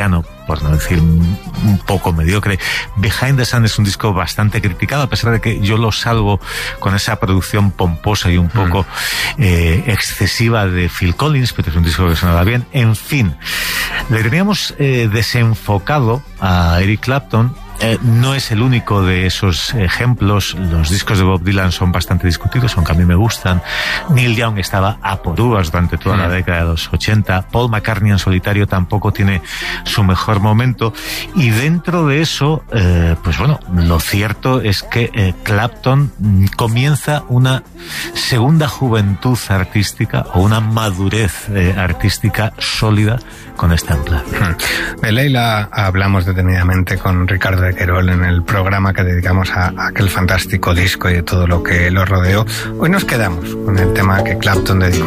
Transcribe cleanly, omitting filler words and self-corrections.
mediano, por no decir un poco mediocre. Behind the Sun es un disco bastante criticado, a pesar de que yo lo salvo con esa producción pomposa y un poco excesiva de Phil Collins, pero es un disco que sonaba bien. En fin, le teníamos desenfocado a Eric Clapton. No es el único de esos ejemplos. Los discos de Bob Dylan son bastante discutidos, aunque a mí me gustan. Neil Young estaba a por uvas durante toda la década de los 80. Paul McCartney en solitario tampoco tiene su mejor momento. Y dentro de eso, pues bueno, lo cierto es que Clapton comienza una segunda juventud artística o una madurez artística sólida con esta ancla. De Leila hablamos detenidamente con Ricardo de Querol en el programa que dedicamos a aquel fantástico disco y de todo lo que lo rodeó. Hoy nos quedamos con el tema que Clapton dedicó